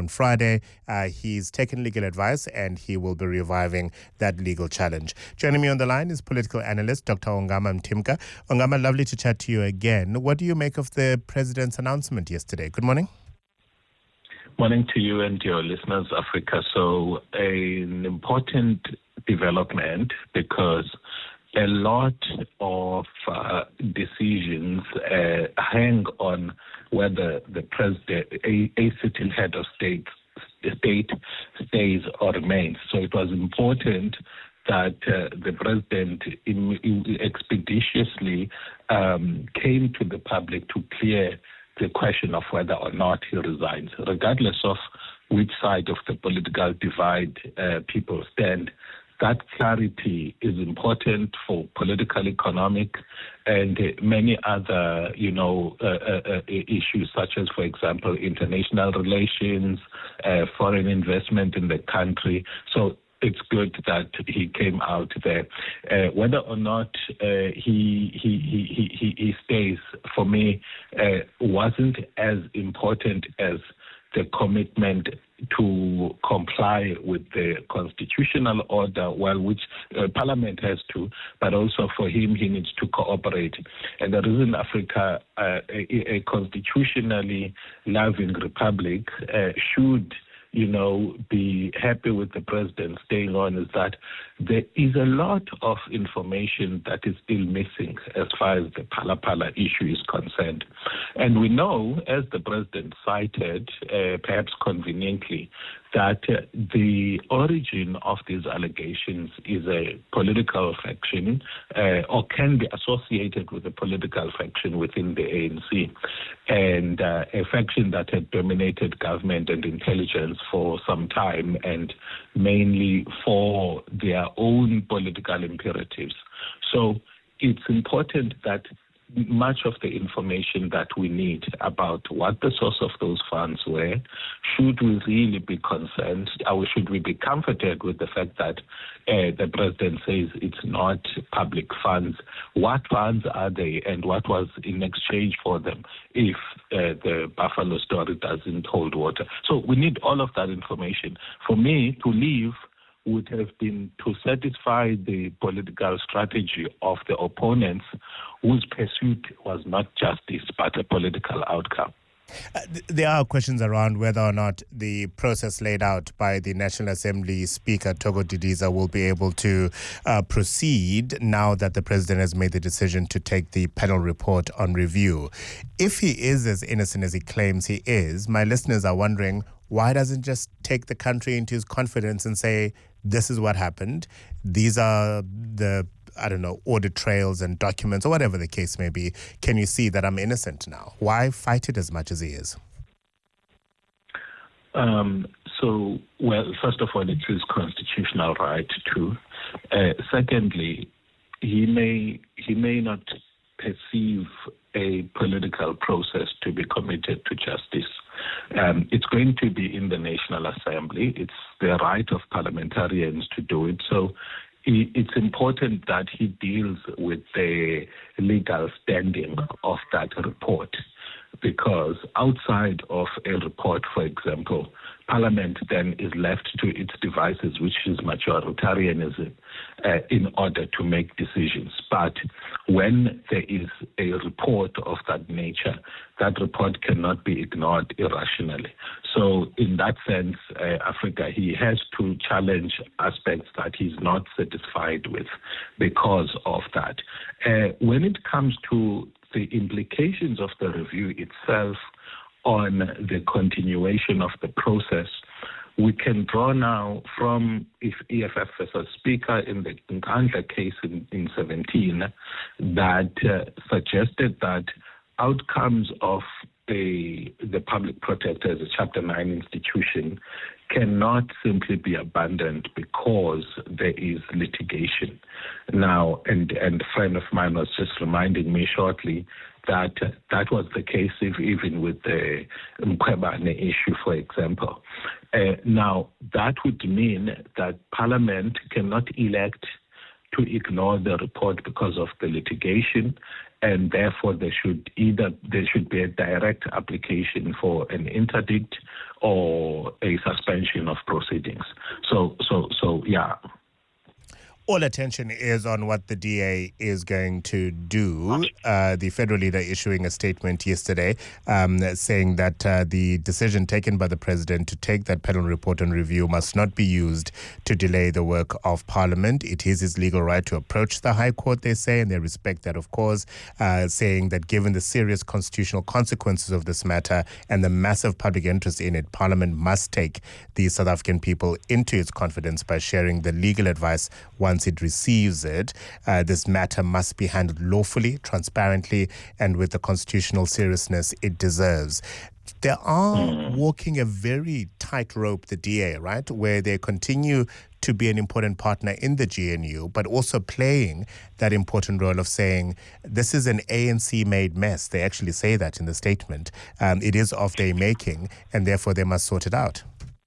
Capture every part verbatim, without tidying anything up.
on Friday. Uh, he's taken legal advice and he will be reviving that legal challenge. Joining me on the line is political analyst Doctor Ongama Mtimka. Ongama, lovely to chat to you again. What do you make of the president's announcement yesterday? Good morning. Morning to you and your listeners, Africa. So an important development because a lot of uh, decisions uh, hang on whether the president, a, a sitting head of state, state stays or remains. So it was important that uh, the president in, in expeditiously um, came to the public to clear the question of whether or not he resigns, regardless of which side of the political divide uh, people stand. That clarity is important for political, economic, and many other, you know, uh, uh, issues such as, for example, international relations, uh, foreign investment in the country. So it's good that he came out there. Uh, whether or not uh, he, he he he he stays, for me, uh, wasn't as important as the commitment to comply with the constitutional order, well, which uh, Parliament has to, but also for him, he needs to cooperate. And the reason Africa, uh, a, a constitutionally loving republic, uh, should you know, be happy with the president staying on is that there is a lot of information that is still missing as far as the Phala Phala issue is concerned. And we know, as the president cited, uh, perhaps conveniently, that uh, the origin of these allegations is a political faction uh, or can be associated with a political faction within the A N C, and uh, a faction that had dominated government and intelligence for some time and mainly for their own political imperatives. So it's important that much of the information that we need about what the source of those funds were, should we really be concerned, or should we be comforted with the fact that uh, the president says it's not public funds? What funds are they, and what was in exchange for them if uh, the Buffalo story doesn't hold water? So we need all of that information. For me, to leave would have been to satisfy the political strategy of the opponents whose pursuit was not justice but a political outcome. Uh, th- there are questions around whether or not the process laid out by the National Assembly Speaker, Togo Didiza, will be able to uh, proceed now that the president has made the decision to take the panel report on review. If he is as innocent as he claims he is, my listeners are wondering, why doesn't just take the country into his confidence and say, this is what happened, these are the, I don't know, audit trails and documents or whatever the case may be. Can you see that I'm innocent now? Why fight it as much as he is? Um, so, well, first of all, it's his constitutional right to. Uh, secondly, he may he may not perceive a political process to be committed to justice. Um, it's going to be in the National Assembly. It's the right of parliamentarians to do it. So it's important that he deals with the legal standing of that report, because outside of a report, for example, Parliament then is left to its devices, which is majoritarianism, uh, in order to make decisions. But when there is a report of that nature, that report cannot be ignored irrationally. So in that sense, uh, Africa, he has to challenge aspects that he's not satisfied with because of that. Uh, when it comes to the implications of the review itself on the continuation of the process, we can draw now from if E F F as a speaker in the Nkandla case in, in seventeen that uh, suggested that outcomes of the, the public protector as a Chapter nine institution cannot simply be abandoned because there is litigation. Now, and, and a friend of mine was just reminding me shortly that uh, that was the case if, even with the Mkhwebane issue, for example. Uh, now, that would mean that Parliament cannot elect to ignore the report because of the litigation, and therefore there should either there should be a direct application for an interdict or a suspension of proceedings. So, so, so, yeah. All attention is on what the D A is going to do. Uh, the federal leader issuing a statement yesterday um, saying that uh, the decision taken by the president to take that panel report on review must not be used to delay the work of Parliament. It is his legal right to approach the High Court, they say, and they respect that, of course, uh, saying that given the serious constitutional consequences of this matter and the massive public interest in it, Parliament must take the South African people into its confidence by sharing the legal advice once it receives it. Uh, this matter must be handled lawfully, transparently, and with the constitutional seriousness it deserves. They are walking a very tight rope, the D A, right, where they continue to be an important partner in the G N U, but also playing that important role of saying this is an A N C-made mess. They actually say that in the statement. Um, it is of their making, and therefore they must sort it out.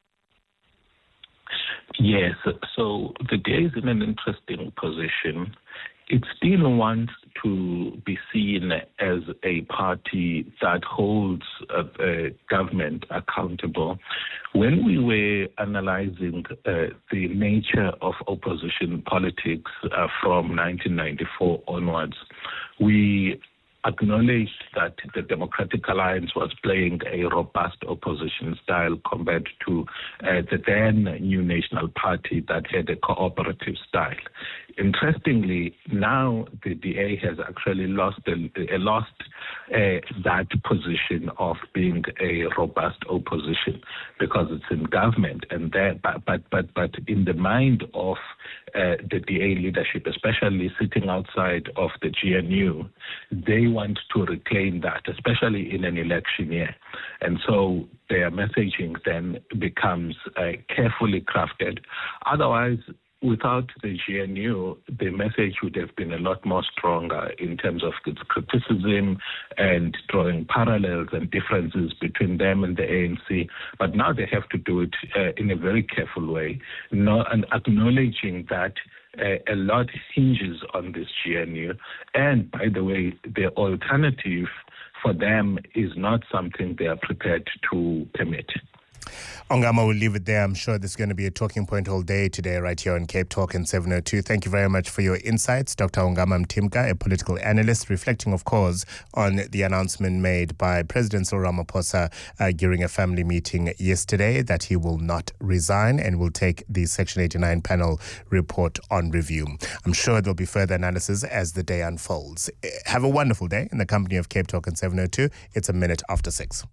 Yes, so the D A is in an interesting position. It still wants to be seen as a party that holds uh, uh, government accountable. When we were analyzing uh, the nature of opposition politics uh, from nineteen ninety-four onwards, we acknowledged that the Democratic Alliance was playing a robust opposition style compared to uh, the then New National Party that had a cooperative style. Interestingly, now the D A has actually lost a, a lost uh, that position of being a robust opposition because it's in government, and there, but but but but in the mind of uh, the D A leadership, especially sitting outside of the G N U, they want to reclaim that, especially in an election year, and so their messaging then becomes uh, carefully crafted. Otherwise, without the G N U, the message would have been a lot more stronger in terms of its criticism and drawing parallels and differences between them and the A N C. But now they have to do it uh, in a very careful way, not, and acknowledging that uh, a lot hinges on this G N U. And by the way, the alternative for them is not something they are prepared to permit. Ongama, we'll leave it there. I'm sure this is going to be a talking point all day today right here on Cape Talk in seven oh two. Thank you very much for your insights. Doctor Ongama Mtimka, a political analyst, reflecting, of course, on the announcement made by President Cyril Ramaphosa uh, during a family meeting yesterday that he will not resign and will take the Section eighty-nine panel report on review. I'm sure there'll be further analysis as the day unfolds. Have a wonderful day in the company of Cape Talk in seven oh two. It's a minute after six.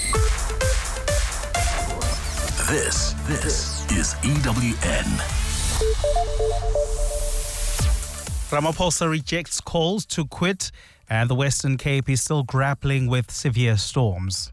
This, this is E W N. Ramaphosa rejects calls to quit, and the Western Cape is still grappling with severe storms.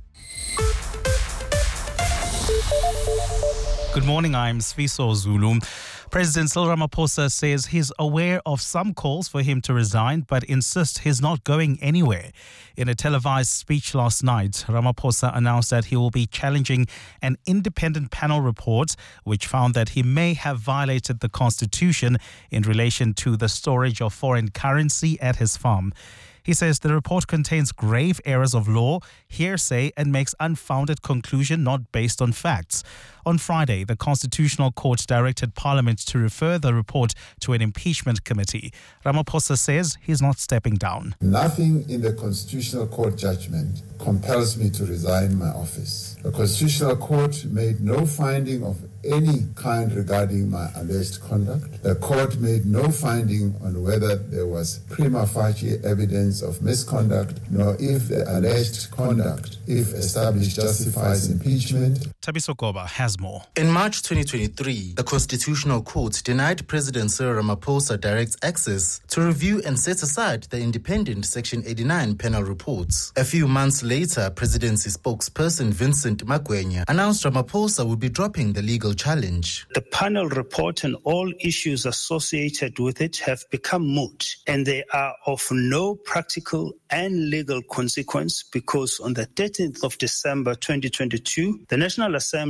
Good morning, I'm Sviso Zulu. President Cyril Ramaphosa says he's aware of some calls for him to resign, but insists he's not going anywhere. In a televised speech last night, Ramaphosa announced that he will be challenging an independent panel report which found that he may have violated the Constitution in relation to the storage of foreign currency at his farm. He says the report contains grave errors of law, hearsay, and makes unfounded conclusion not based on facts. On Friday, the Constitutional Court directed Parliament to refer the report to an impeachment committee. Ramaphosa says he's not stepping down. Nothing in the Constitutional Court judgment compels me to resign my office. The Constitutional Court made no finding of any kind regarding my alleged conduct. The court made no finding on whether there was prima facie evidence of misconduct, nor if the alleged conduct, if established, justifies impeachment. Tabiso Goba has more. In March twenty twenty-three, the Constitutional Court denied President Cyril Ramaphosa direct access to review and set aside the independent Section eighty-nine panel reports. A few months later, Presidency spokesperson Vincent Magwenya announced Ramaphosa would be dropping the legal challenge. The panel report and all issues associated with it have become moot, and they are of no practical and legal consequence because on the thirteenth of December twenty twenty-two, the National Assembly decided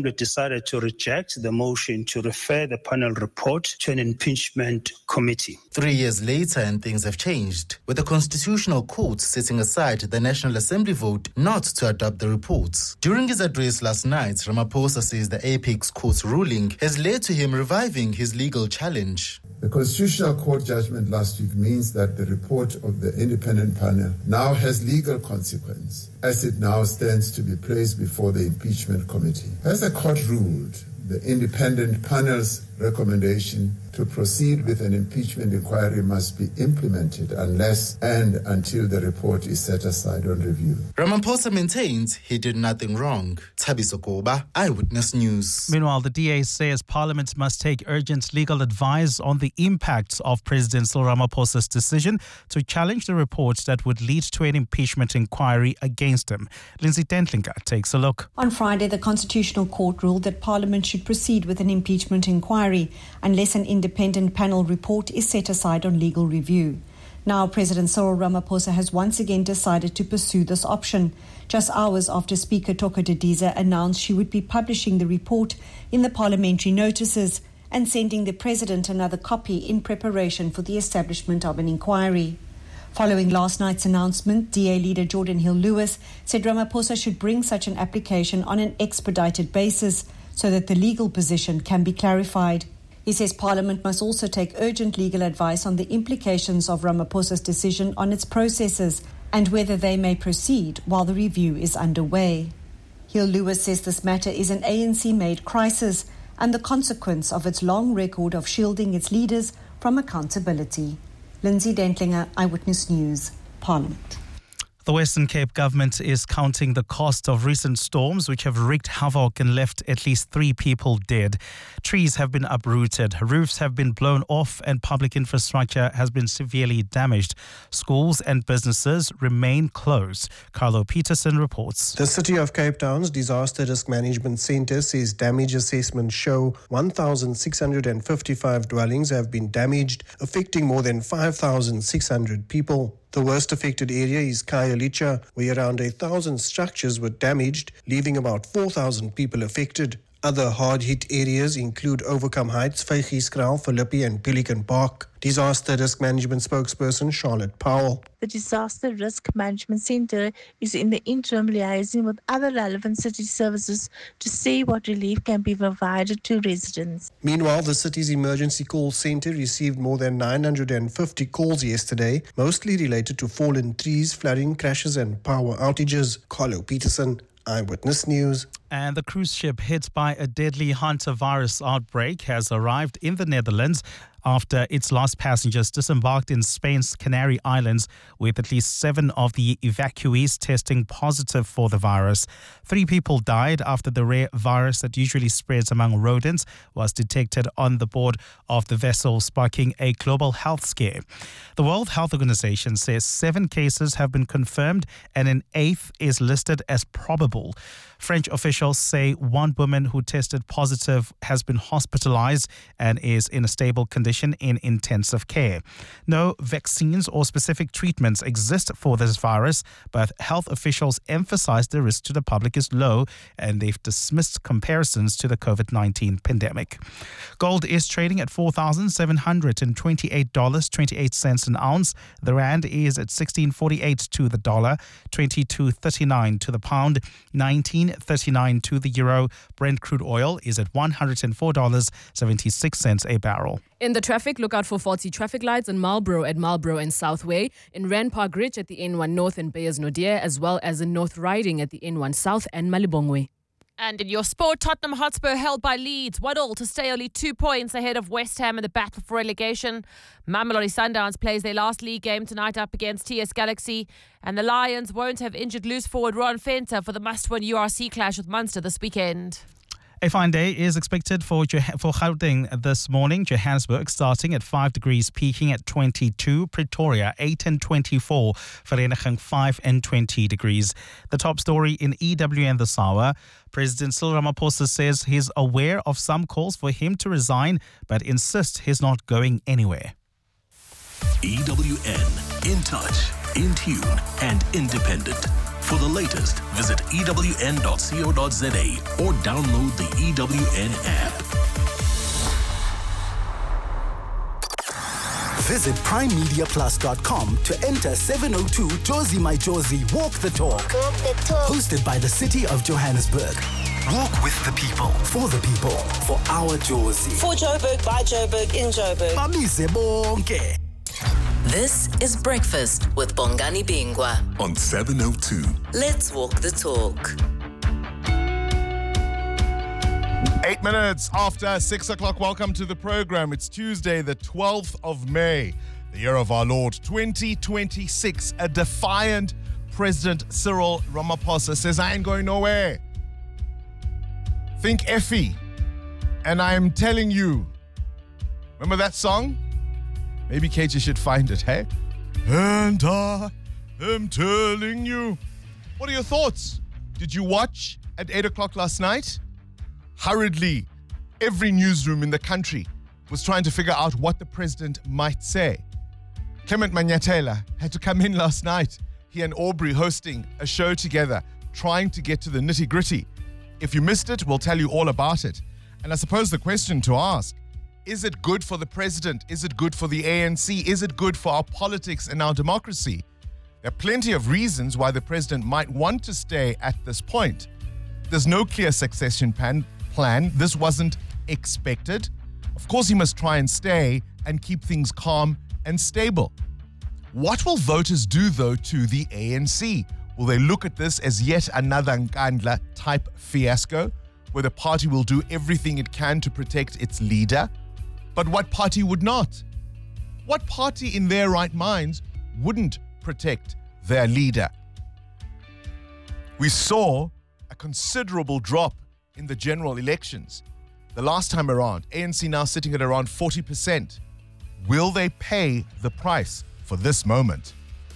decided to reject the motion to refer the panel report to an impeachment committee. Three years later, and things have changed, with the Constitutional Court setting aside the National Assembly vote not to adopt the reports. During his address last night, Ramaphosa says the Apex Court's ruling has led to him reviving his legal challenge. The Constitutional Court judgment last week means that the report of the independent panel now has legal consequence, as it now stands to be placed before the impeachment committee. As the court ruled, the independent panel's recommendation to proceed with an impeachment inquiry must be implemented unless and until the report is set aside on review. Ramaphosa maintains he did nothing wrong. Thabiso Koba, Eyewitness News. Meanwhile, the D A says Parliament must take urgent legal advice on the impacts of President Cyril Ramaphosa's decision to challenge the report that would lead to an impeachment inquiry against him. Lindsay Dentlinger takes a look. On Friday, the Constitutional Court ruled that Parliament should proceed with an impeachment inquiry unless an independent panel report is set aside on legal review. Now, President Cyril Ramaphosa has once again decided to pursue this option, just hours after Speaker Thoko Didiza announced she would be publishing the report in the parliamentary notices and sending the President another copy in preparation for the establishment of an inquiry. Following last night's announcement, D A leader Jordan Hill-Lewis said Ramaphosa should bring such an application on an expedited basis so that the legal position can be clarified. He says Parliament must also take urgent legal advice on the implications of Ramaphosa's decision on its processes and whether they may proceed while the review is underway. Hill-Lewis says this matter is an A N C-made crisis and the consequence of its long record of shielding its leaders from accountability. Lindsay Dentlinger, Eyewitness News, Parliament. The Western Cape government is counting the cost of recent storms which have wreaked havoc and left at least three people dead. Trees have been uprooted, roofs have been blown off and public infrastructure has been severely damaged. Schools and businesses remain closed. Carlo Peterson reports. The City of Cape Town's Disaster Risk Management Centre says damage assessments show one thousand six hundred fifty-five dwellings have been damaged, affecting more than five thousand six hundred people. The worst affected area is Khayelitsha, where around a thousand structures were damaged, leaving about four thousand people affected. Other hard-hit areas include Overcome Heights, Vygieskraal, Philippi and Pelican Park. Disaster Risk Management spokesperson Charlotte Powell. The Disaster Risk Management Centre is in the interim liaising with other relevant city services to see what relief can be provided to residents. Meanwhile, the city's emergency call centre received more than nine hundred fifty calls yesterday, mostly related to fallen trees, flooding, crashes and power outages. Carlo Peterson, Eyewitness News. And the cruise ship hit by a deadly hantavirus outbreak has arrived in the Netherlands after its last passengers disembarked in Spain's Canary Islands, with at least seven of the evacuees testing positive for the virus. Three people died after the rare virus that usually spreads among rodents was detected on the board of the vessel, sparking a global health scare. The World Health Organization says seven cases have been confirmed and an eighth is listed as probable. French officials say one woman who tested positive has been hospitalized and is in a stable condition in intensive care. No vaccines or specific treatments exist for this virus, but health officials emphasize the risk to the public is low, and they've dismissed comparisons to the COVID nineteen pandemic. Gold is trading at four thousand seven hundred twenty-eight dollars and twenty-eight cents an ounce. The rand is at sixteen forty-eight to the dollar, twenty-two thirty-nine to the pound, nineteen thirty-nine to the euro. Brent crude oil is at one hundred four dollars and seventy-six cents a barrel. In the traffic, look out for faulty traffic lights in Marlborough at Marlborough and Southway, in Rand Park Ridge at the N one North and Beyers Naudé, as well as in North Riding at the N one South and Malibongwe. And in your sport, Tottenham Hotspur held by Leeds one all to stay only two points ahead of West Ham in the battle for relegation. Mamelodi Sundowns plays their last league game tonight up against T S Galaxy. And the Lions won't have injured loose forward Ron Fenter for the must-win U R C clash with Munster this weekend. A fine day is expected for for Gauteng this morning. Johannesburg starting at five degrees, peaking at twenty-two. Pretoria eight and twenty-four. Vereeniging five and twenty degrees. The top story in E W N this hour. President Cyril Ramaphosa says he's aware of some calls for him to resign, but insists he's not going anywhere. E W N, in touch, in tune and independent. For the latest, visit e w n dot co dot z a or download the E W N app. Visit prime media plus dot com to enter seven oh two Jozi My Jozi Walk the Talk. Walk the Talk. Hosted by the City of Johannesburg. Walk with the people, for the people, for our Jozi. For Joburg, by Joburg, in Joburg. Bamise bonke. This is Breakfast with Bongani Bingwa on seven oh two. Let's walk the talk. Eight minutes after six o'clock. Welcome to the program. It's Tuesday, the twelfth of May, the year of our Lord, twenty twenty-six. A defiant President Cyril Ramaphosa says, I ain't going nowhere. Think Effie. And I'm telling you. Remember that song? Maybe K G should find it, hey? And I am telling you. What are your thoughts? Did you watch at eight o'clock last night? Hurriedly, every newsroom in the country was trying to figure out what the president might say. Clement Manyatela had to come in last night. He and Aubrey hosting a show together, trying to get to the nitty-gritty. If you missed it, we'll tell you all about it. And I suppose the question to ask, is it good for the president? Is it good for the A N C? Is it good for our politics and our democracy? There are plenty of reasons why the president might want to stay at this point. There's no clear succession plan. plan. This wasn't expected. Of course, he must try and stay and keep things calm and stable. What will voters do, though, to the A N C? Will they look at this as yet another Nkandla type fiasco, where the party will do everything it can to protect its leader? But what party would not? What party in their right minds wouldn't protect their leader? We saw a considerable drop in the general elections. The last time around, A N C now sitting at around forty percent. Will they pay the price for this moment?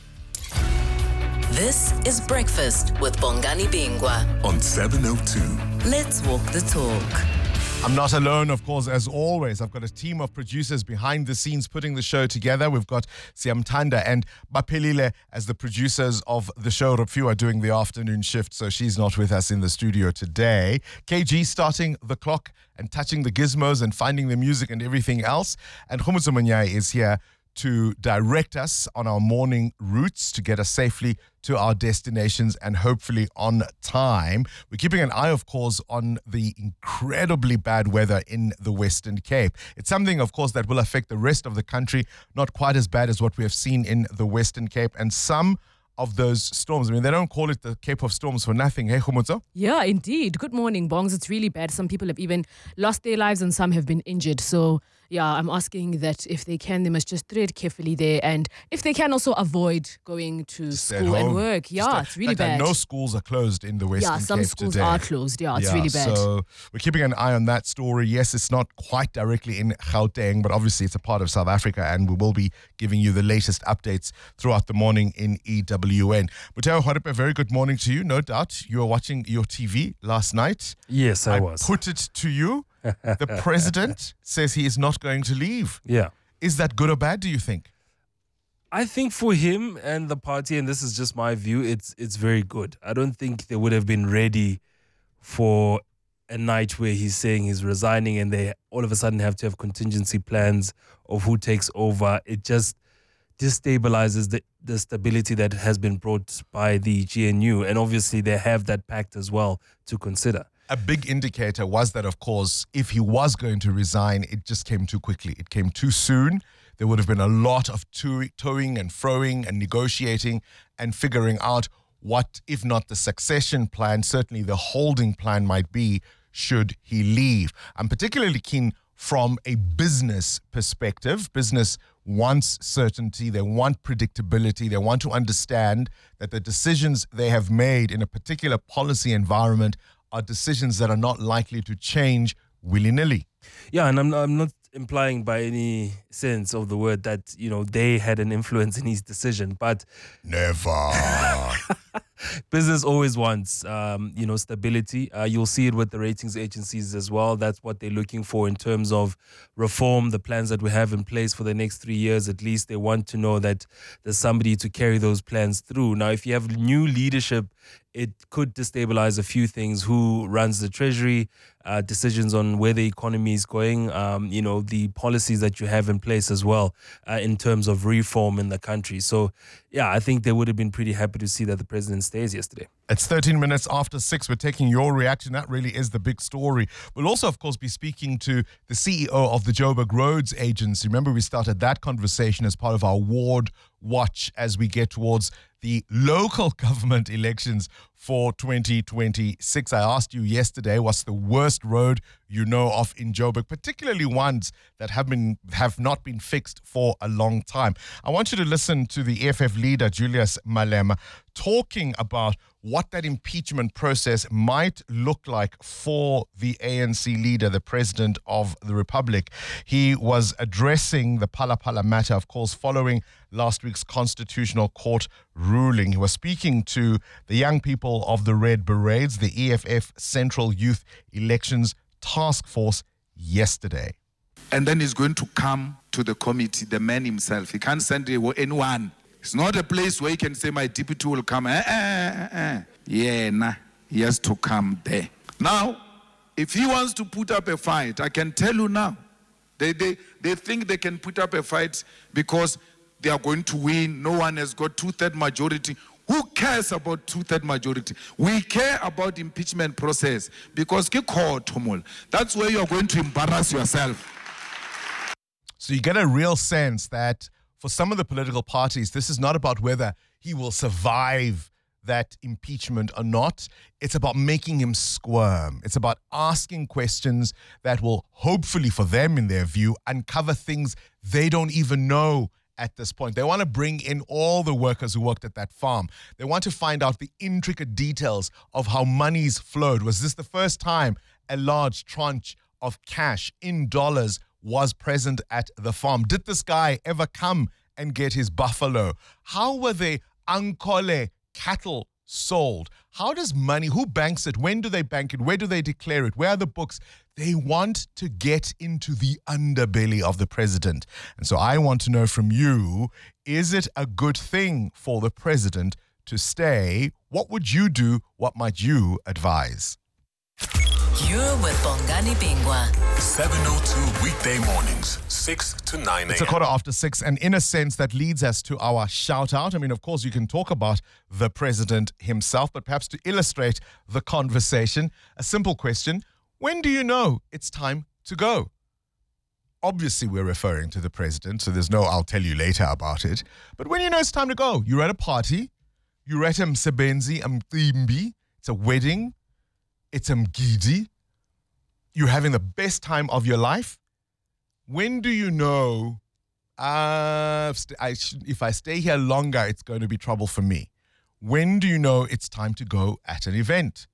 This is Breakfast with Bongani Bingwa on seven oh two. Let's walk the talk. I'm not alone, of course, as always. I've got a team of producers behind the scenes putting the show together. We've got Siamtanda and Bapelile as the producers of the show. Rupfiwa are doing the afternoon shift, so she's not with us in the studio today. K G starting the clock and touching the gizmos and finding the music and everything else. And Khumuzo Manyai is here to direct us on our morning routes to get us safely to our destinations and hopefully on time. We're keeping an eye, of course, on the incredibly bad weather in the Western Cape. It's something, of course, that will affect the rest of the country, not quite as bad as what we have seen in the Western Cape. And some of those storms, I mean, they don't call it the Cape of Storms for nothing. Hey, Khumuzo? Yeah, indeed. Good morning, Bongs. It's really bad. Some people have even lost their lives and some have been injured. So, yeah, I'm asking that if they can, they must just tread carefully there. And if they can, also avoid going to Just school and work. Yeah, Just it's really in fact, bad. No schools are closed in the Western Cape Yeah, some schools today. are closed. Yeah, it's yeah, really bad. So we're keeping an eye on that story. Yes, it's not quite directly in Gauteng, but obviously it's a part of South Africa, and we will be giving you the latest updates throughout the morning in E W N. Muteo Horipe, a very good morning to you. No doubt you were watching your T V last night. Yes, I, I was. put it to you. The president says he is not going to leave. Yeah. Is that good or bad, do you think? I think for him and the party, and this is just my view, it's it's very good. I don't think they would have been ready for a night where he's saying he's resigning and they all of a sudden have to have contingency plans of who takes over. It just destabilizes the, the stability that has been brought by the G N U. And obviously they have that pact as well to consider. A big indicator was that, of course, if he was going to resign, it just came too quickly. It came too soon. There would have been a lot of to- toing and froing and negotiating and figuring out what, if not the succession plan, certainly the holding plan might be should he leave. I'm particularly keen from a business perspective. Business wants certainty. They want predictability. They want to understand that the decisions they have made in a particular policy environment are decisions that are not likely to change willy-nilly. Yeah, and I'm, I'm not implying by any sense of the word that, you know, they had an influence in his decision, but... Never. business always wants, um, you know, stability. Uh, you'll see it with the ratings agencies as well. That's what they're looking for in terms of reform, the plans that we have in place for the next three years. At least they want to know that there's somebody to carry those plans through. Now, if you have new leadership, it could destabilize a few things: who runs the treasury, uh, decisions on where the economy is going, um, you know, the policies that you have in place as well uh, in terms of reform in the country. So, yeah, I think they would have been pretty happy to see that the president stays yesterday. It's thirteen minutes after six. We're taking your reaction. That really is the big story. We'll also, of course, be speaking to the C E O of the Joburg Roads Agency. Remember, we started that conversation as part of our ward watch as we get towards the local government elections for twenty twenty-six. I asked you yesterday, what's the worst road you know of in Joburg, particularly ones that have been have not been fixed for a long time. I want you to listen to the E F F leader, Julius Malema, talking about what that impeachment process might look like for the A N C leader, the president of the Republic. He was addressing the Phala Phala matter, of course, following last week's Constitutional Court ruling. He was speaking to the young people of the Red Berets, the E F F Central Youth Elections Task Force, yesterday. And then he's going to come to the committee, the man himself. He can't send anyone. It's not a place where he can say, my deputy will come. Eh, eh, eh, eh. Yeah, nah. He has to come there. Now, if he wants to put up a fight, I can tell you now, they, they, they think they can put up a fight because they are going to win. No one has got two-third majority. Who cares about two-third majority? We care about impeachment process because that's where you are going to embarrass yourself. So you get a real sense that for some of the political parties, this is not about whether he will survive that impeachment or not. It's about making him squirm. It's about asking questions that will hopefully, for them in their view, uncover things they don't even know at this point. They want to bring in all the workers who worked at that farm. They want to find out the intricate details of how monies flowed. Was this the first time a large tranche of cash in dollars was present at the farm? Did this guy ever come and get his buffalo? How were the Ankole cattle sold? How does money, who banks it? When do they bank it? Where do they declare it? Where are the books? They want to get into the underbelly of the president. And so I want to know from you, is it a good thing for the president to stay? What would you do? What might you advise? You're with Bongani Bingwa. seven oh two weekday mornings, six to nine a.m. It's a quarter after six, and in a sense that leads us to our shout out. I mean, of course, you can talk about the president himself, but perhaps to illustrate the conversation, a simple question: when do you know it's time to go? Obviously, we're referring to the president, so there's no I'll tell you later about it. But when you know it's time to go, you're at a party, you're at a msebenzi, a mcimbi, it's a wedding, it's a mgidi, you're having the best time of your life. When do you know, uh, if I stay here longer, it's going to be trouble for me? When do you know it's time to go at an event?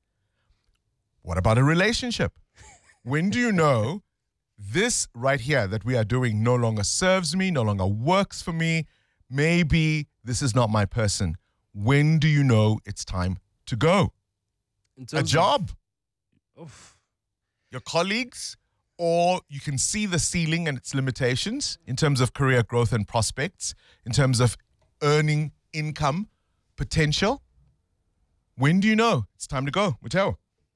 What about a relationship? When do you know this right here that we are doing no longer serves me, no longer works for me? Maybe this is not my person. When do you know it's time to go? A job? Of, your colleagues, or you can see the ceiling and its limitations in terms of career growth and prospects, in terms of earning income potential. When do you know it's time to go? Mateo?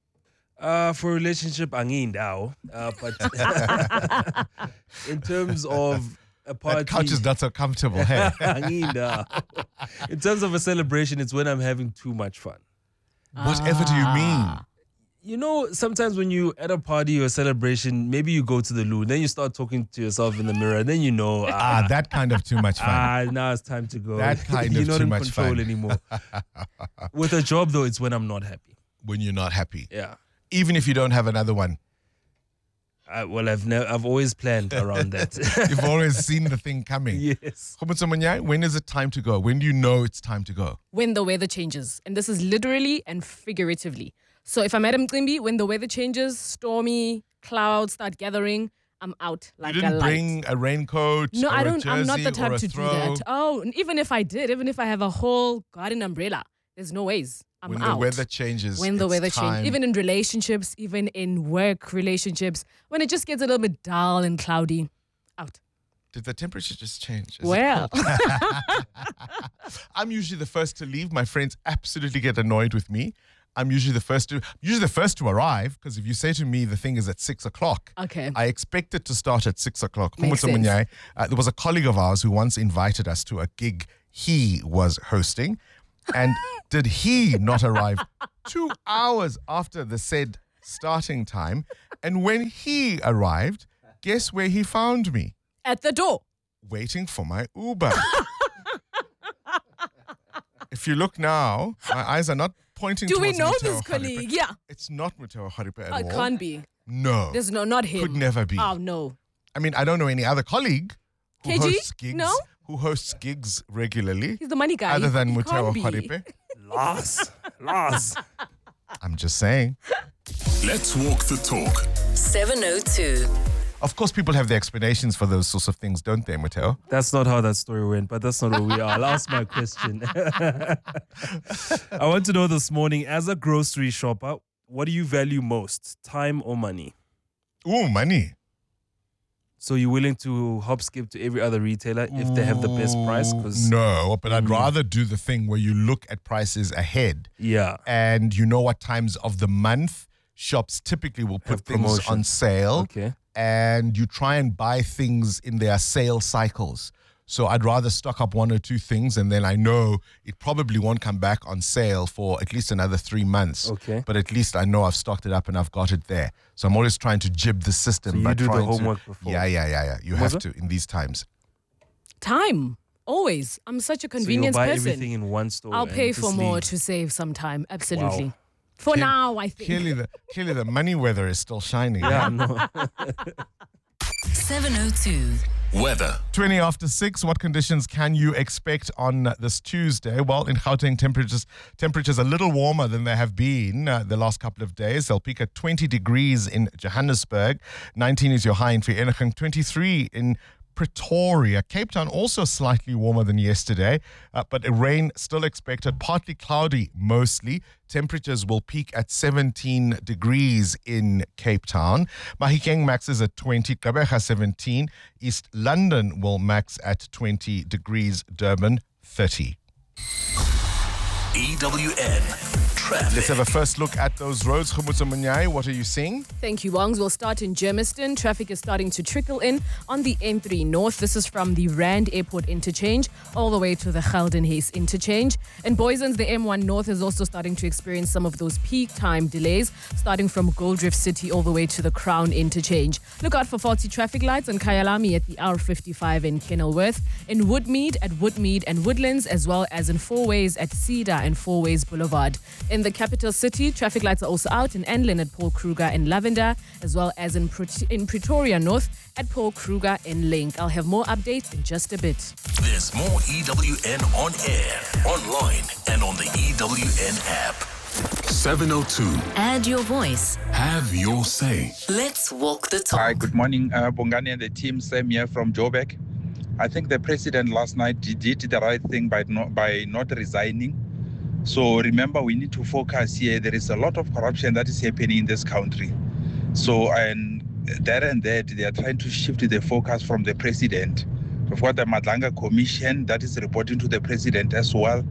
Uh, for a relationship, angindao. Uh, but in terms of a party, that couch is not so comfortable. Hey, in terms of a celebration, it's when I'm having too much fun. Whatever ah. do you mean? You know, sometimes when you at a party or a celebration, maybe you go to the loo, then you start talking to yourself in the mirror, and then you know, ah, ah that kind of too much fun. Ah, now it's time to go. That kind you're of not too in much control fun anymore. With a job, though, it's when I'm not happy. When you're not happy, yeah. Even if you don't have another one. I, well, I've never, I've always planned around that. You've always seen the thing coming. Yes. When is it time to go? When do you know it's time to go? When the weather changes. And this is literally and figuratively. So if I'm at Mcimbi, when the weather changes, stormy, clouds start gathering, I'm out like you didn't a light. Bring a raincoat No, or I a don't. jersey I'm not the type or a to throw. do that. Oh, even if I did, even if I have a whole garden umbrella, There's no ways. I'm when out. the weather changes. When the it's weather time. changes. Even in relationships, even in work relationships, when it just gets a little bit dull and cloudy, out. Did the temperature just change? Is it Well. cold? I'm usually the first to leave. My friends absolutely get annoyed with me. I'm usually the first to usually the first to arrive, because if you say to me the thing is at six o'clock, Okay. I expect it to start at six o'clock. Makes Khumutso sense. Munyai, uh, there was a colleague of ours who once invited us to a gig he was hosting, and did he not arrive two hours after the said starting time? And when he arrived, guess where he found me? At the door. Waiting for my Uber. If you look now, my eyes are not pointing Do we towards know Muteo this Haripe. colleague? Yeah. It's not Muteo Haripe at Oh, it all. can't be. No. There's no, not him. Could never be. Oh, no. I mean, I don't know any other colleague who K G? hosts gigs. No? Who hosts gigs regularly. He's the money guy. Other He- than he Muteo can't be. Haripe. Loss. Loss. I'm just saying. Let's walk the talk. seven oh two. Of course, people have their explanations for those sorts of things, don't they, Muteo? That's not how that story went, but that's not where we are. I'll ask my question. I want to know this morning, as a grocery shopper, what do you value most, time or money? Ooh, money. So you're willing to hop skip to every other retailer if they have the best price? Cause No, but I'd Mm. rather do the thing where you look at prices ahead. Yeah. And you know what times of the month shops typically will put Have things promotion. on sale. Okay. And you try and buy things in their sale cycles. So I'd rather stock up one or two things, and then I know it probably won't come back on sale for at least another three months. Okay. But at least I know I've stocked it up and I've got it there. So I'm always trying to jib the system. So you by do the trying to- homework before. Yeah, yeah, yeah, yeah. You Was have it? to in these times. Time. Always. I'm such a So you'll convenience buy person. everything in one store. I'll and pay just for more leave. to save some time. Absolutely. Wow. For Clear- now, I think. Clearly the, clearly the money weather is still shining. Yeah, no. seven oh two. Weather. twenty after six, what conditions can you expect on this Tuesday? Well, in Gauteng, temperatures temperatures a little warmer than they have been uh, the last couple of days. They'll peak at twenty degrees in Johannesburg. nineteen is your high in Vereeniging. twenty-three in Pretoria. Cape Town also slightly warmer than yesterday, uh, but rain still expected. Partly cloudy mostly. Temperatures will peak at seventeen degrees in Cape Town. Mahikeng maxes at twenty. Gqeberha seventeen. East London will max at twenty degrees. Durban thirty. E W N traffic. Let's have a first look at those roads. Khumutso Munyai, what are you seeing? Thank you, Wongs. We'll start in Germiston. Traffic is starting to trickle in on the N three North. This is from the Rand Airport interchange all the way to the Gelden Hayes interchange. In Boysens, the M one North is also starting to experience some of those peak time delays, starting from Goldrift City all the way to the Crown interchange. Look out for faulty traffic lights on Kyalami at the R fifty-five in Kenilworth, in Woodmead at Woodmead and Woodlands, as well as in Fourways at Cedar and Fourways Boulevard. In the capital city, traffic lights are also out in Enlin at Paul Kruger in Lavender, as well as in, Pret- in Pretoria North at Paul Kruger in Link. I'll have more updates in just a bit. There's more E W N on air, online, and on the E W N app. seven oh two. Add your voice. Have your say. Let's walk the talk. Hi, good morning, uh, Bongani and the team. Sam here from Joburg. I think the president last night did, did the right thing by not, by not resigning. So remember, we need to focus here. There is a lot of corruption that is happening in this country. So, and that and that, they are trying to shift the focus from the president. We've got the Madlanga Commission that is reporting to the president as well.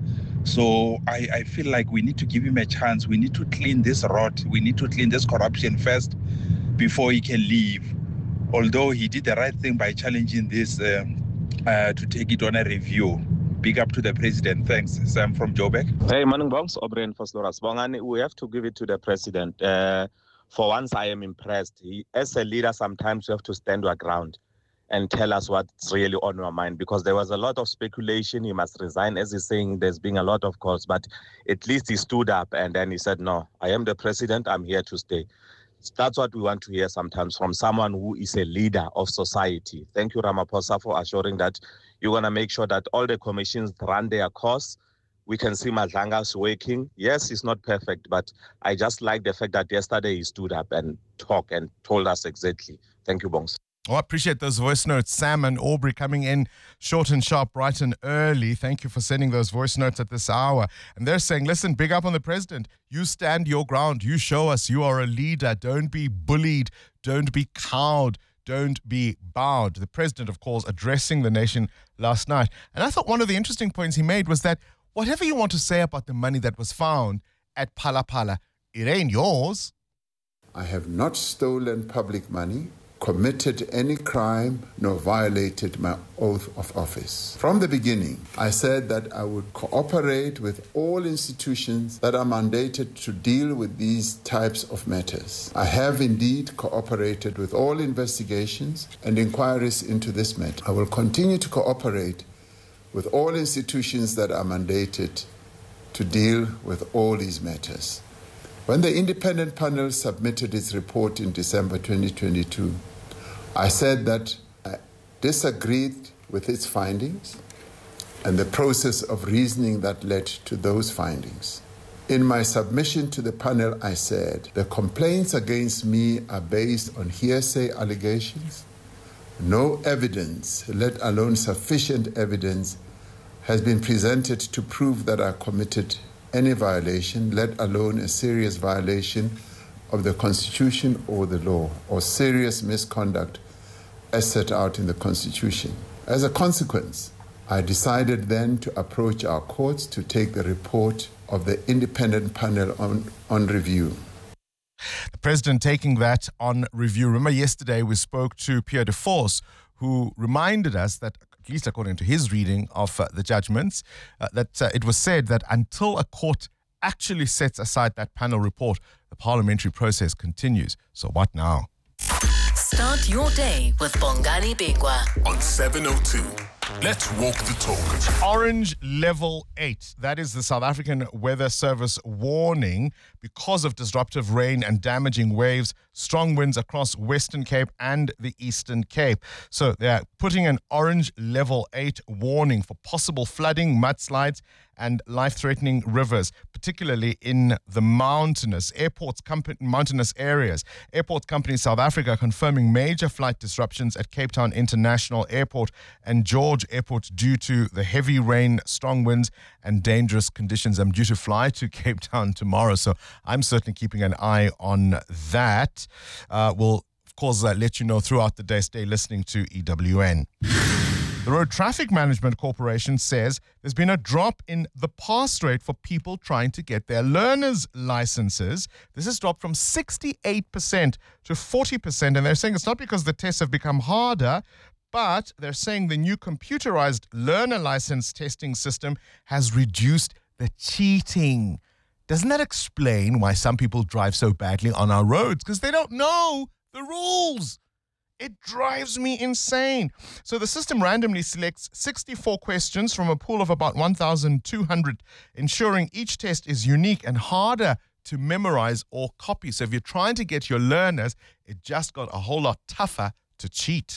So I, I feel like we need to give him a chance. We need to clean this rot. We need to clean this corruption first before he can leave. Although he did the right thing by challenging this um, uh, to take it on a review. Big up to the president. Thanks. Sam from Joburg. Hey, morning, Bongs. Obren Fosloras. Bongani, we have to give it to the president. Uh, for once, I am impressed. He, as a leader, sometimes you have to stand your ground and tell us what's really on your mind, because there was a lot of speculation. He must resign. As he's saying, there's been a lot of calls, but at least he stood up and then he said, no, I am the president. I'm here to stay. That's what we want to hear sometimes from someone who is a leader of society. Thank you, Ramaphosa, for assuring that you're going to make sure that all the commissions run their course. We can see Madlanga's working. Yes, it's not perfect, but I just like the fact that yesterday he stood up and talked and told us exactly. Thank you, Bongs. Oh, I appreciate those voice notes. Sam and Aubrey coming in short and sharp, bright and early. Thank you for sending those voice notes at this hour. And they're saying, listen, big up on the president. You stand your ground. You show us you are a leader. Don't be bullied. Don't be cowed. Don't be bowed. The president, of course, addressing the nation last night. And I thought one of the interesting points he made was that whatever you want to say about the money that was found at Phala Phala, it ain't yours. I have not stolen public money, committed any crime, nor violated my oath of office. From the beginning, I said that I would cooperate with all institutions that are mandated to deal with these types of matters. I have indeed cooperated with all investigations and inquiries into this matter. I will continue to cooperate with all institutions that are mandated to deal with all these matters. When the independent panel submitted its report in December twenty twenty-two, I said that I disagreed with its findings and the process of reasoning that led to those findings. In my submission to the panel, I said, the complaints against me are based on hearsay allegations. No evidence, let alone sufficient evidence, has been presented to prove that I committed any violation, let alone a serious violation of the Constitution or the law, or serious misconduct as set out in the Constitution. As a consequence, I decided then to approach our courts to take the report of the independent panel on, on review. The president taking that on review. Remember yesterday we spoke to Pierre de Vos, who reminded us that, at least according to his reading of uh, the judgments, uh, that uh, it was said that until a court actually sets aside that panel report, the parliamentary process continues. So what now? Start your day with Bongani Bingwa on seven oh two. Let's walk the talk. Orange level eight. That is the South African Weather Service warning because of disruptive rain and damaging waves, strong winds across Western Cape and the Eastern Cape. So they're putting an orange level eight warning for possible flooding, mudslides, and life-threatening rivers, particularly in the mountainous airports, comp- mountainous areas. Airport Company South Africa confirming major flight disruptions at Cape Town International Airport and George Airport due to the heavy rain, strong winds, and dangerous conditions. I'm due to fly to Cape Town tomorrow, so I'm certainly keeping an eye on that. Uh, we'll, of course, uh, let you know throughout the day. Stay listening to E W N. The Road Traffic Management Corporation says there's been a drop in the pass rate for people trying to get their learner's licenses. This has dropped from sixty-eight percent to forty percent, and they're saying it's not because the tests have become harder, but they're saying the new computerized learner license testing system has reduced the cheating. Doesn't that explain why some people drive so badly on our roads? Because they don't know the rules. It drives me insane. So the system randomly selects sixty-four questions from a pool of about one thousand two hundred, ensuring each test is unique and harder to memorize or copy. So if you're trying to get your learners, it just got a whole lot tougher to cheat.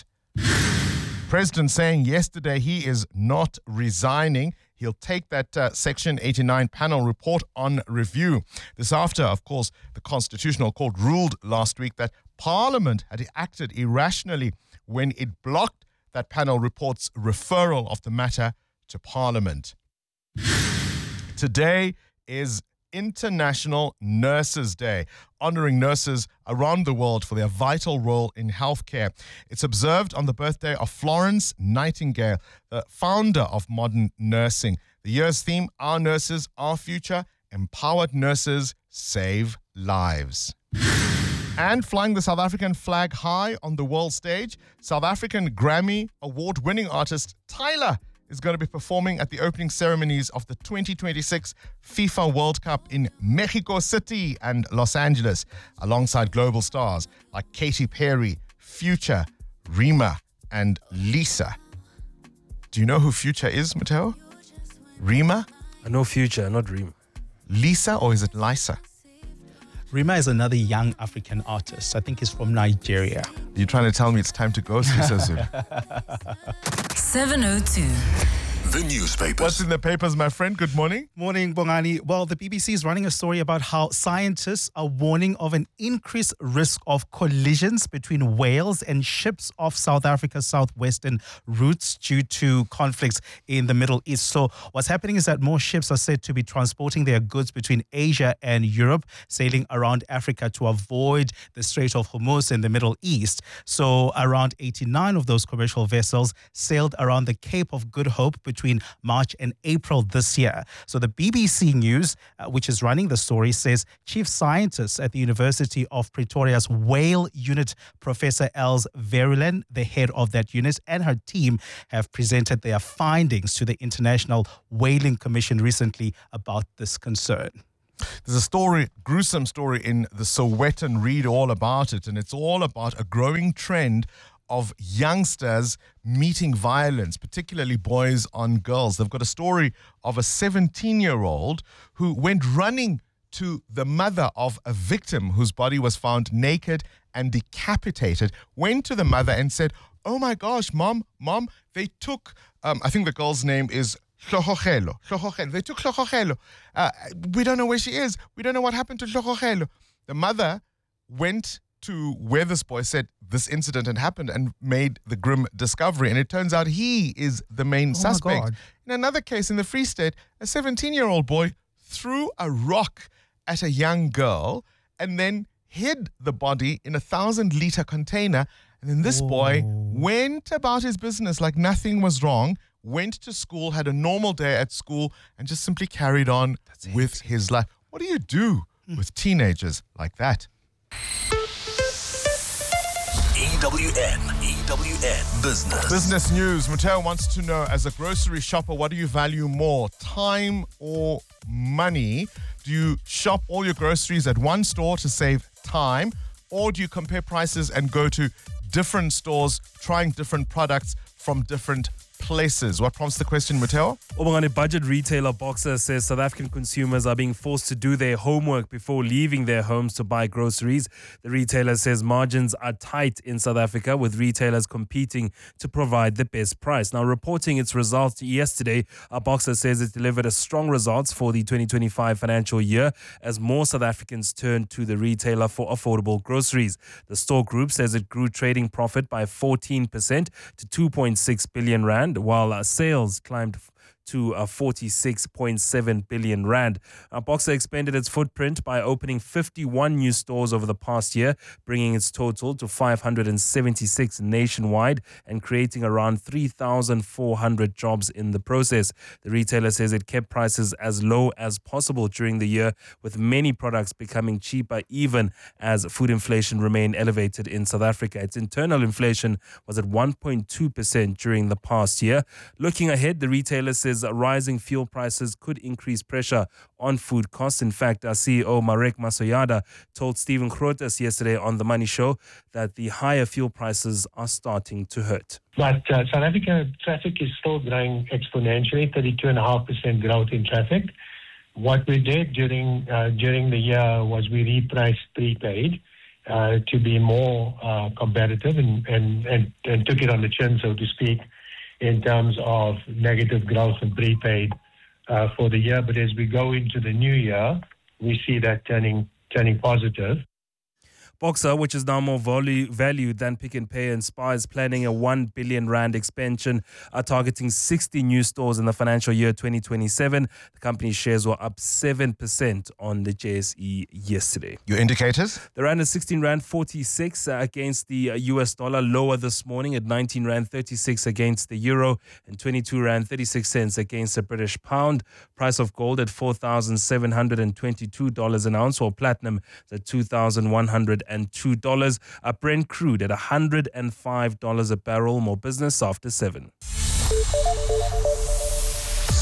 President saying yesterday he is not resigning. He'll take that uh, Section eighty-nine panel report on review. This after, of course, the Constitutional Court ruled last week that Parliament had acted irrationally when it blocked that panel report's referral of the matter to Parliament. Today is International Nurses Day, honoring nurses around the world for their vital role in healthcare. It's observed on the birthday of Florence Nightingale, the founder of modern nursing. The year's theme, Our Nurses, Our Future, Empowered Nurses Save Lives. And flying the South African flag high on the world stage, South African Grammy award-winning artist Tyler is going to be performing at the opening ceremonies of the twenty twenty-six FIFA World Cup in Mexico City and Los Angeles, alongside global stars like Katy Perry, Future, Rima, and Lisa. Do you know who Future is, Mateo? Rima? I know Future, not Rima. Lisa, or is it Lisa? Rima is another young African artist. I think he's from Nigeria. You're trying to tell me it's time to go, Sisa Zulu? seven oh two. The newspapers. What's in the papers, my friend? Good morning. Morning, Bongani. Well, the B B C is running a story about how scientists are warning of an increased risk of collisions between whales and ships off South Africa's southwestern routes due to conflicts in the Middle East. So what's happening is that more ships are said to be transporting their goods between Asia and Europe, sailing around Africa to avoid the Strait of Hormuz in the Middle East. So around eighty-nine of those commercial vessels sailed around the Cape of Good Hope between March and April this year. So the B B C News, uh, which is running the story, says chief scientist at the University of Pretoria's Whale Unit, Professor Els Vereulen, the head of that unit, and her team have presented their findings to the International Whaling Commission recently about this concern. There's a story, gruesome story in the Sowetan. Read all about it, and it's all about a growing trend of youngsters meeting violence, particularly boys on girls. They've got a story of a seventeen-year-old who went running to the mother of a victim whose body was found naked and decapitated, went to the mother and said, "Oh my gosh, mom, mom, they took," um, I think the girl's name is Hlohogelo. Hlohogelo. They took Hlohogelo. Uh, we don't know where she is. We don't know what happened to Hlohogelo. The mother went to where this boy said this incident had happened and made the grim discovery. And it turns out he is the main Oh my suspect. God. In another case in the Free State, a seventeen-year-old boy threw a rock at a young girl and then hid the body in a thousand-liter container. And then this boy went about his business like nothing was wrong, went to school, had a normal day at school, and just simply carried on with his life. What do you do with teenagers like that? E W N, E W N Business. Business news. Mateo wants to know, as a grocery shopper, what do you value more, time or money? Do you shop all your groceries at one store to save time, or do you compare prices and go to different stores, trying different products from different places? What prompts the question, Mateo? Obongani, budget retailer Boxer says South African consumers are being forced to do their homework before leaving their homes to buy groceries. The retailer says margins are tight in South Africa, with retailers competing to provide the best price. Now, reporting its results yesterday, Boxer says it delivered a strong results for the twenty twenty-five financial year as more South Africans turned to the retailer for affordable groceries. The store group says it grew trading profit by fourteen percent to two point six billion rand, while uh, sales climbed to uh, forty-six point seven billion rand. Uh, Boxer expanded its footprint by opening fifty-one new stores over the past year, bringing its total to five hundred seventy-six nationwide and creating around three thousand four hundred jobs in the process. The retailer says it kept prices as low as possible during the year, with many products becoming cheaper even as food inflation remained elevated in South Africa. Its internal inflation was at one point two percent during the past year. Looking ahead, the retailer says rising fuel prices could increase pressure on food costs. In fact, our C E O Marek Masoyada told Stephen Grotes yesterday on The Money Show that the higher fuel prices are starting to hurt. But uh, South Africa traffic is still growing exponentially, thirty-two point five percent growth in traffic. What we did during uh, during the year was we repriced prepaid uh, to be more uh, competitive and, and, and, and took it on the chin, so to speak, in terms of negative growth in prepaid uh, for the year. But as we go into the new year, we see that turning turning positive. Boxer, which is now more value, valued than Pick n Pay and Spar, is planning a one billion rand expansion, are targeting sixty new stores in the financial year twenty twenty-seven. The company's shares were up seven percent on the J S E yesterday. Your indicators? The rand is sixteen rand forty-six uh, against the uh, U S dollar, lower this morning at nineteen rand thirty-six against the euro and twenty-two rand thirty-six cents against the British pound. Price of gold at four thousand seven hundred twenty-two dollars an ounce, or platinum at two thousand one hundred two dollars. A Brent crude at one hundred five dollars a barrel. More business after seven.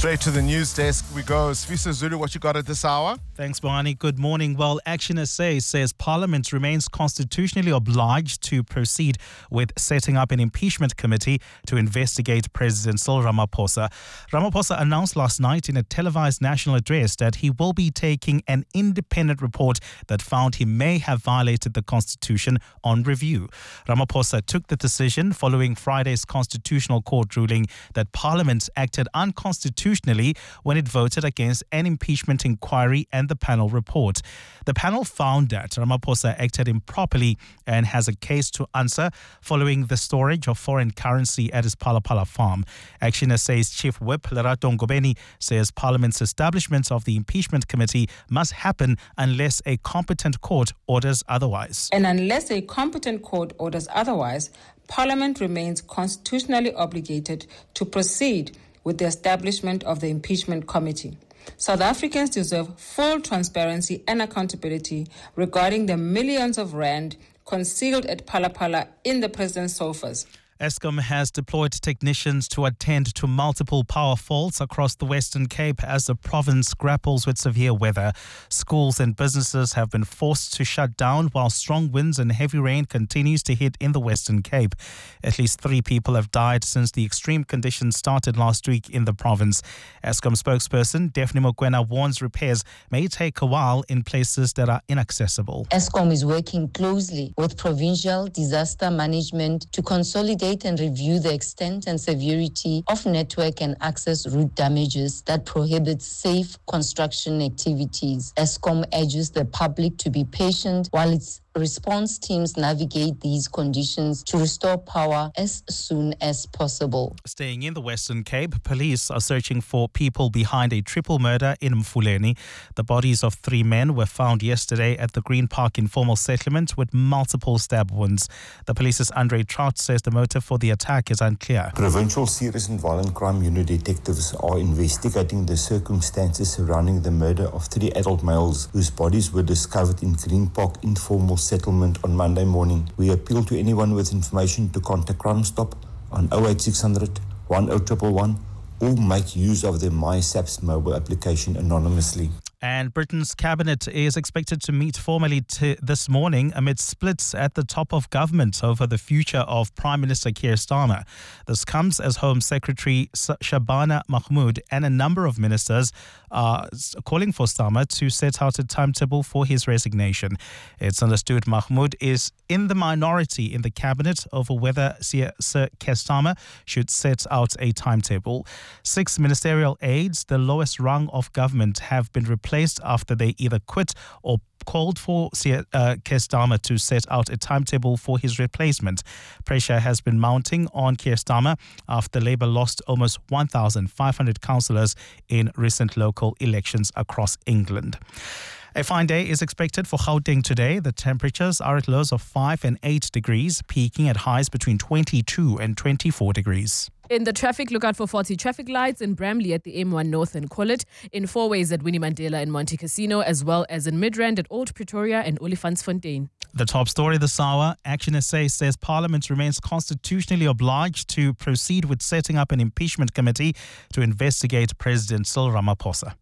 Straight to the news desk we go. Sfiso Zulu, what you got at this hour? Thanks, Bohani. Good morning. Well, Action S A says Parliament remains constitutionally obliged to proceed with setting up an impeachment committee to investigate President Cyril Ramaphosa. Ramaphosa announced last night in a televised national address that he will be taking an independent report that found he may have violated the Constitution on review. Ramaphosa took the decision following Friday's Constitutional Court ruling that Parliament acted unconstitutionally when it voted against an impeachment inquiry and the panel report. The panel found that Ramaphosa acted improperly and has a case to answer following the storage of foreign currency at his Palapala farm. Action S A's Chief Whip, Lerato Ngobeni, says Parliament's establishment of the impeachment committee must happen unless a competent court orders otherwise. And unless a competent court orders otherwise, Parliament remains constitutionally obligated to proceed with the establishment of the impeachment committee. South Africans deserve full transparency and accountability regarding the millions of rand concealed at Palapala in the president's sofas. Eskom has deployed technicians to attend to multiple power faults across the Western Cape as the province grapples with severe weather. Schools and businesses have been forced to shut down while strong winds and heavy rain continues to hit in the Western Cape. At least three people have died since the extreme conditions started last week in the province. Eskom spokesperson Daphne Mokoena warns repairs may take a while in places that are inaccessible. Eskom is working closely with provincial disaster management to consolidate and review the extent and severity of network and access route damages that prohibit safe construction activities. Eskom urges the public to be patient while its response teams navigate these conditions to restore power as soon as possible. Staying in the Western Cape, police are searching for people behind a triple murder in Mfuleni. The bodies of three men were found yesterday at the Green Park informal settlement with multiple stab wounds. The police's Andre Trout says the motive for the attack is unclear. Provincial Serious and Violent Crime Unit detectives are investigating the circumstances surrounding the murder of three adult males whose bodies were discovered in Green Park informal settlement on Monday morning. We appeal to anyone with information to contact Crime Stop on oh eight six hundred, one oh one one or make use of the MySaps mobile application anonymously. And Britain's cabinet is expected to meet formally t- this morning amid splits at the top of government over the future of Prime Minister Keir Starmer. This comes as Home Secretary Shabana Mahmood and a number of ministers are calling for Starmer to set out a timetable for his resignation. It's understood Mahmood is in the minority in the cabinet over whether Sir Keir Starmer should set out a timetable. Six ministerial aides, the lowest rung of government, have been replaced after they either quit or called for uh, Keir Starmer to set out a timetable for his replacement. Pressure has been mounting on Keir Starmer after Labour lost almost one thousand five hundred councillors in recent local elections across England. A fine day is expected for Gauteng today. The temperatures are at lows of five and eight degrees, peaking at highs between twenty-two and twenty-four degrees. In the traffic, look out for faulty traffic lights in Bramley at the M one North and Collet, in Fourways at Winnie Mandela and Monte Casino, as well as in Midrand at Old Pretoria and Olifantsfontein. The top story this hour, Action S A says Parliament remains constitutionally obliged to proceed with setting up an impeachment committee to investigate President Cyril Ramaphosa.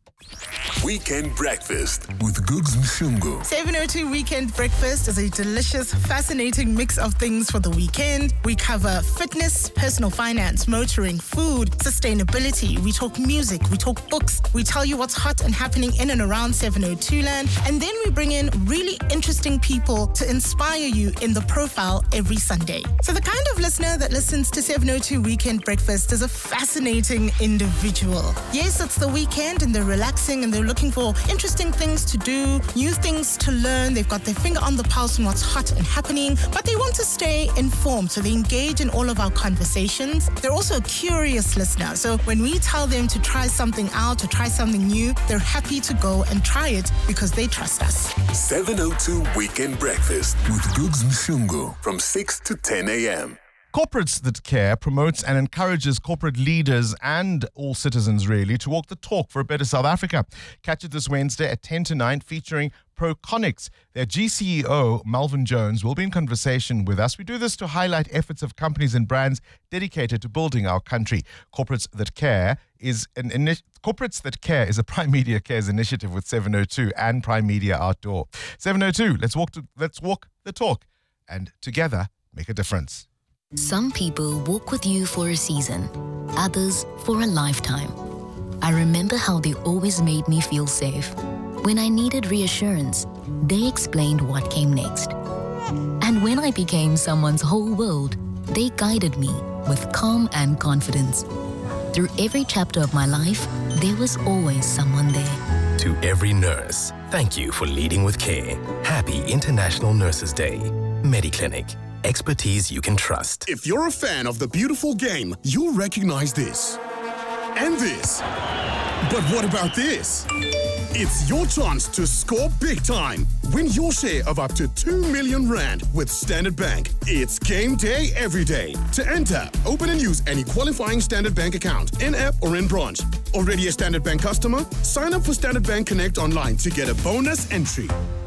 Weekend Breakfast with Googs Mshungu. seven oh two Weekend Breakfast is a delicious, fascinating mix of things for the weekend. We cover fitness, personal finance, motoring, food, sustainability. We talk music, we talk books. We tell you what's hot and happening in and around seven oh two land. And then we bring in really interesting people to inspire you in the profile every Sunday. So the kind of listener that listens to seven oh two Weekend Breakfast is a fascinating individual. Yes, it's the weekend and they're relaxing and they're looking for interesting things to do, new things to learn. They've got their finger on the pulse on what's hot and happening, but they want to stay informed, so they engage in all of our conversations. They're also a curious listener, so when we tell them to try something out or try something new, they're happy to go and try it because they trust us. seven oh two Weekend Breakfast with Googs Mshungu from six to ten a.m. Corporates That Care promotes and encourages corporate leaders and all citizens really to walk the talk for a better South Africa. Catch it this Wednesday at ten to nine featuring Proconics. Their G C E O, Melvin Jones, will be in conversation with us. We do this to highlight efforts of companies and brands dedicated to building our country. Corporates That Care is an ini- Corporates That Care is a Prime Media Cares initiative with seven oh two and Prime Media Outdoor. seven oh two, let's walk to, let's walk the talk and together make a difference. Some people walk with you for a season, others for a lifetime. I remember how they always made me feel safe. When I needed reassurance, they explained what came next. And when I became someone's whole world, they guided me with calm and confidence. Through every chapter of my life, there was always someone there. To every nurse, thank you for leading with care. Happy International Nurses Day. MediClinic. Expertise you can trust. If you're a fan of the beautiful game, you'll recognize this. And this. But what about this? It's your chance to score big time. Win your share of up to two million rand with Standard Bank. It's game day every day. To enter, open and use any qualifying Standard Bank account, in-app or in branch. Already a Standard Bank customer? Sign up for Standard Bank Connect online to get a bonus entry.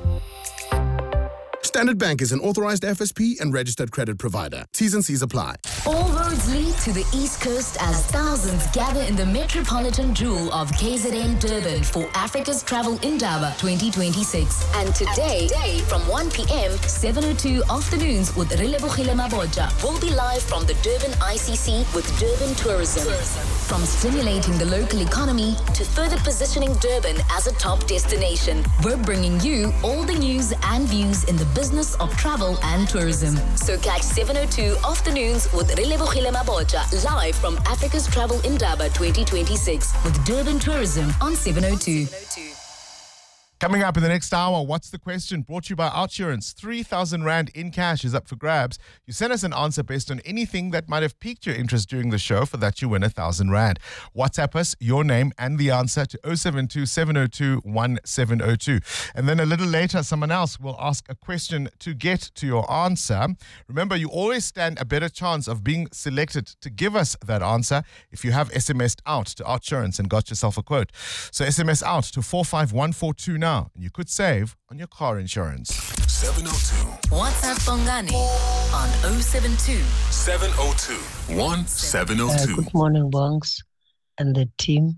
Standard Bank is an authorized F S P and registered credit provider. T's and C's apply. All roads lead to the East Coast as thousands gather in the metropolitan jewel of K Z N Durban for Africa's Travel Indaba twenty twenty-six. And today, from one p.m., seven oh two afternoons with Relebogile Mabotja will be live from the Durban I C C with Durban Tourism. From stimulating the local economy to further positioning Durban as a top destination, we're bringing you all the news and views in the business of travel and tourism. So catch seven oh two afternoons with Relebogile Mabotja live from Africa's Travel Indaba twenty twenty-six with Durban Tourism on seven oh two. Coming up in the next hour, what's the question? Brought to you by Outsurance. three thousand Rand in cash is up for grabs. You send us an answer based on anything that might have piqued your interest during the show. For that, you win one thousand Rand. WhatsApp us your name and the answer to oh seven two, seven oh two, one seven oh two. And then a little later, someone else will ask a question to get to your answer. Remember, you always stand a better chance of being selected to give us that answer if you have S M S'd out to Outsurance and got yourself a quote. So S M S out to four five one four two now, and you could save on your car insurance. seven oh two. WhatsApp Bongani on oh seven two. seven oh two. one seven oh two. Uh, good morning, Bongs and the team.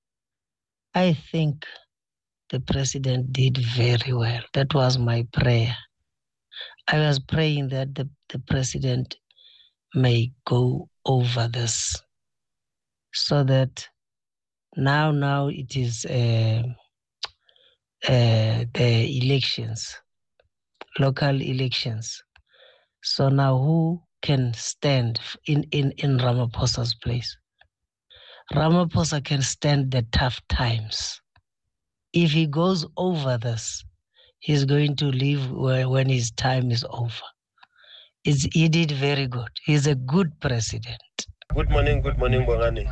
I think the president did very well. That was my prayer. I was praying that the, the president may go over this so that now, now it is uh, uh, the elections, local elections. So now who can stand in, in, in Ramaphosa's place? Ramaphosa can stand the tough times. If he goes over this, he's going to leave when his time is over. It's, he did very good. He's a good president. Good morning, good morning, Bongani.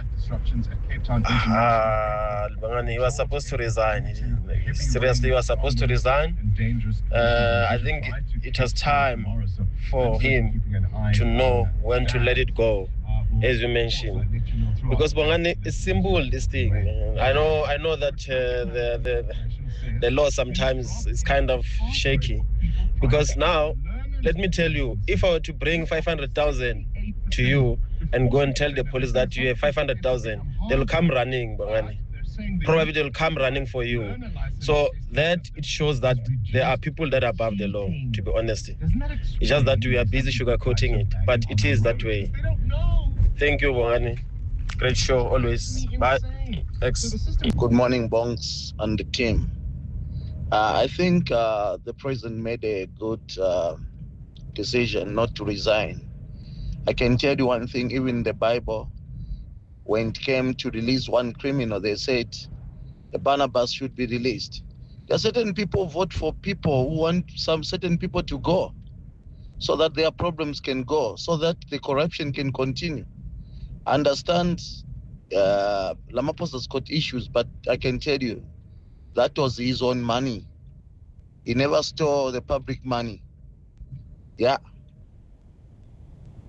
Ah, Bongani, you were supposed to resign. Seriously, you were supposed to resign. Uh, I think it, it was time for him to know when to let it go, as you mentioned. Because Bongani, it's simple, this thing. I know, I know that uh, the, the the law sometimes is kind of shaky. Because now, let me tell you, if I were to bring five hundred thousand to you and go and tell the police that you have five hundred thousand, they'll come running, Bongani. Probably they'll come running for you. So that it shows that there are people that are above the law, to be honest. It's just that we are busy sugarcoating it, but it is that way. Thank you, Bongani. Great show, always. Bye. Thanks. Good morning, Bongs and the team. Uh, I think uh, the president made a good uh, decision not to resign. I can tell you one thing, even in the Bible, when it came to release one criminal, they said the Barnabas should be released. There are certain people vote for people who want some certain people to go so that their problems can go, so that the corruption can continue. I understand uh, Ramaphosa's got issues, but I can tell you that was his own money. He never stole the public money. Yeah.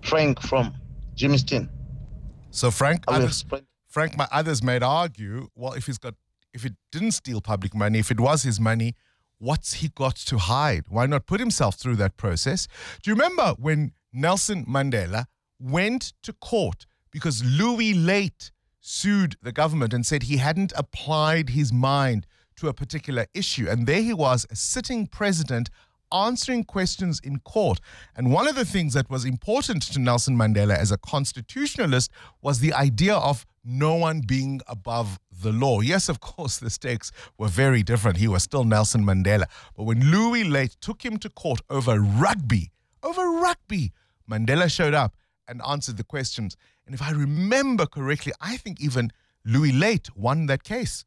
Frank from Jamestown. So Frank, I will others, Frank, my others might argue, well, if he's got, if he didn't steal public money, if it was his money, what's he got to hide? Why not put himself through that process? Do you remember when Nelson Mandela went to court because Louis Late sued the government and said he hadn't applied his mind to a particular issue? And there he was, a sitting president, answering questions in court. And one of the things that was important to Nelson Mandela as a constitutionalist was the idea of no one being above the law. Yes, of course, the stakes were very different. He was still Nelson Mandela. But when Louis Late took him to court over rugby, over rugby, Mandela showed up and answered the questions. And if I remember correctly, I think even Louis Late won that case.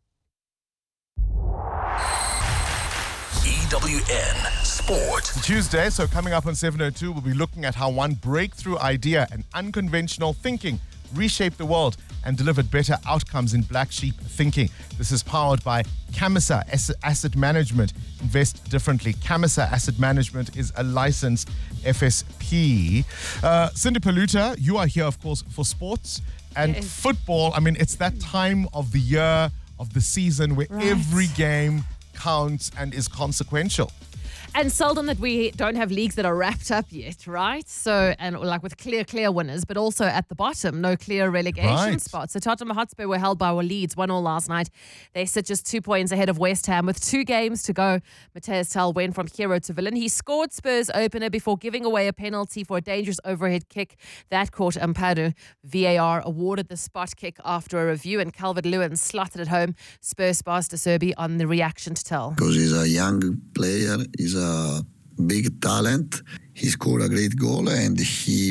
E W N Sport. Tuesday, so coming up on seven oh two, we'll be looking at how one breakthrough idea and unconventional thinking reshaped the world and delivered better outcomes in black sheep thinking. This is powered by Camisa Asset Management. Invest differently. Camisa Asset Management is a licensed F S P. Uh, Cindy Paluta, you are here, of course, for sports and Yes. football. I mean, it's that time of the year, of the season, where Right. every game counts and is consequential. And seldom that we don't have leagues that are wrapped up yet, right? So, and like with clear, clear winners, but also at the bottom, no clear relegation Right. spots. So Tottenham Hotspur were held by Leeds, one all last night. They sit just two points ahead of West Ham with two games to go. Matthias Tel went from hero to villain. He scored Spurs opener before giving away a penalty for a dangerous overhead kick that caught Ampadu. V A R awarded the spot kick after a review, and Calvert-Lewin slotted it home. Spurs boss De Zerbi on the reaction to Tel. Because he's a young player, he's a big talent. He scored a great goal and he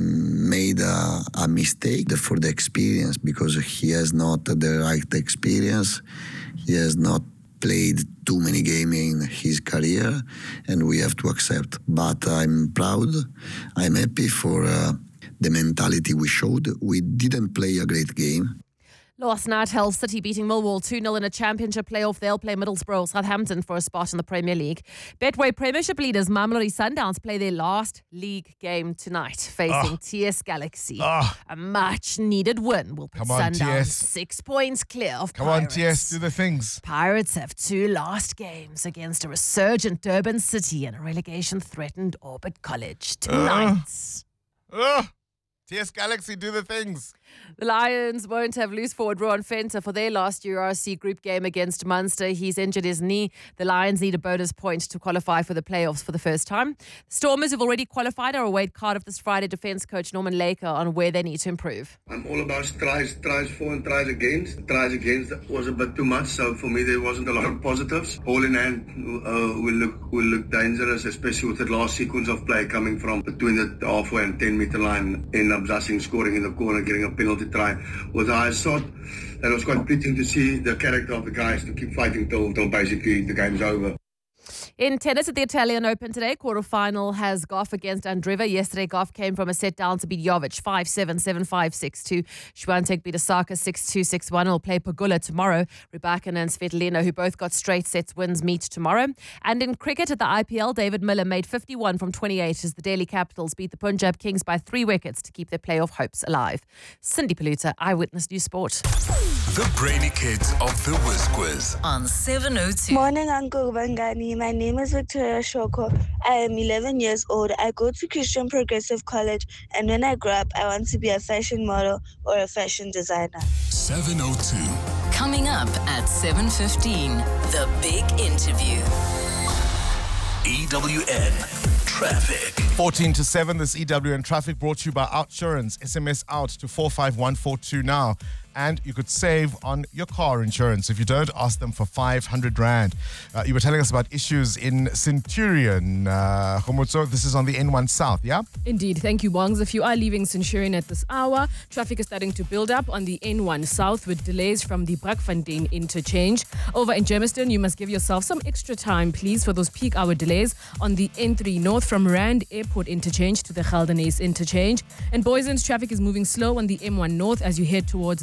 made a, a mistake for the experience because he has not the right experience. He has not played too many games in his career, and we have to accept. But I'm proud. I'm happy for uh, the mentality we showed. We didn't play a great game. Last night, Hull City beating Millwall two nil in a championship playoff. They'll play Middlesbrough or Southampton for a spot in the Premier League. Betway Premiership leaders Mamelodi Sundowns play their last league game tonight, facing Oh. T S Galaxy. Oh. A much-needed win will put Come on, T Sundowns S. six points clear of Come Pirates. on, T S, do the things. Pirates have two last games against a resurgent Durban City and a relegation-threatened Orbit College tonight. Ugh. T S Galaxy, do the things. The Lions won't have loose forward Rowan Fenter for their last U R C group game against Munster. He's injured his knee. The Lions need a bonus point to qualify for the playoffs for the first time. Stormers who've already qualified are await Cardiff this Friday defence coach Norman Laker on where they need to improve. I'm all about tries, tries for and tries against. Tries against was a bit too much, so for me there wasn't a lot of positives. All in hand, uh, will look will look dangerous, especially with the last sequence of play coming from between the halfway and ten metre line. End up Zassing scoring in the corner, getting a penalty try with I thought that it was quite pleasing to see the character of the guys to keep fighting till, till basically the game's over. In tennis at the Italian Open today, quarterfinal has Goff against Andreeva. Yesterday, Goff came from a set down to beat Jovic five seven, seven five, six two. Swiatek beat Osaka six two, six one. Will play Pagula tomorrow. Rybakina and Svitolina, who both got straight sets wins, meet tomorrow. And in cricket at the I P L, David Miller made fifty-one from twenty-eight as the Delhi Capitals beat the Punjab Kings by three wickets to keep their playoff hopes alive. Cindy Paluta, Eyewitness News Sport. The Brainy Kids of the Whiz Quiz. On seven oh two. Morning, Uncle Bangani. My name is Victoria Shoko. I am eleven years old. I go to Christian Progressive College, and when I grow up, I want to be a fashion model or a fashion designer. seven oh two. Coming up at seven fifteen. The Big Interview. E W N Traffic. fourteen to seven, this E W N Traffic brought to you by Outsurance. S M S out to four five one four two now. And you could save on your car insurance. If you don't, ask them for five hundred rand. Uh, you were telling us about issues in Centurion. Uh, Khomotso, this is on the N one South, yeah? Indeed. Thank you, Bongs. If you are leaving Centurion at this hour, traffic is starting to build up on the N one South with delays from the Brakfontein interchange. Over in Germiston, you must give yourself some extra time, please, for those peak hour delays on the N three North from Rand Airport interchange to the Geldenhuys interchange. And Boyson's traffic is moving slow on the M one North as you head towards